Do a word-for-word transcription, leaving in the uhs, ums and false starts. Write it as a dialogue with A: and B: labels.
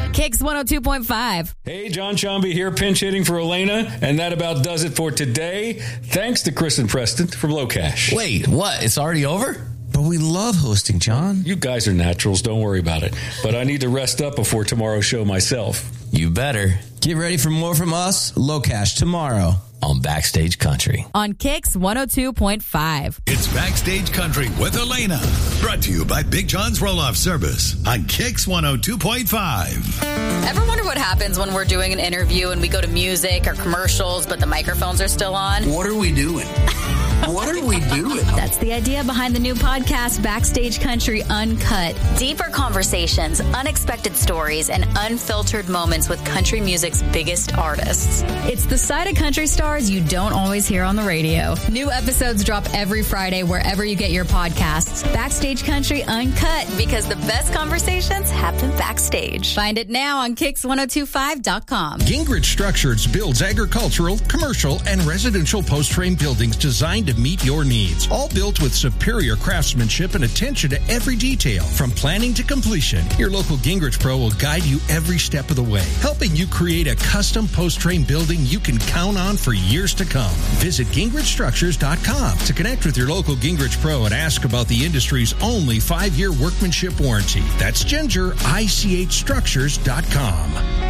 A: Kicks one oh two point five.
B: Hey, John Chomby here, pinch hitting for Elena, and that about does it for today. Thanks to Chris and Preston from Low Cash.
C: Wait, what? It's already over? But we love hosting, John.
B: You guys are naturals, don't worry about it. But I need to rest up before tomorrow's show myself.
C: You better. Get ready for more from us, Low Cash, tomorrow on Backstage Country.
A: On Kicks one oh two point five.
D: It's Backstage Country with Elena. Brought to you by Big John's Roll-Off Service on Kicks one oh two point five.
E: Ever wonder what happens when we're doing an interview and we go to music or commercials, but the microphones are still on?
F: What are we doing? What are we doing?
E: That's the idea behind the new podcast, Backstage Country Uncut. Deeper conversations, unexpected stories, and unfiltered moments with country music's biggest artists. It's the side of country stars you don't always hear on the radio. New episodes drop every Friday wherever you get your podcasts. Backstage Country Uncut, because the best conversations happen backstage. Find it now on kicks ten twenty-five dot com.
G: Gingrich Structures builds agricultural, commercial, and residential post-frame buildings designed to meet your needs. All built with superior craftsmanship and attention to every detail. From planning to completion, your local Gingrich Pro will guide you every step of the way, helping you create a custom post-frame building you can count on for years to come. Visit gingrich structures dot com to connect with your local Gingrich Pro and ask about the industry's only five-year workmanship warranty. That's Ginger, I C H structures dot com.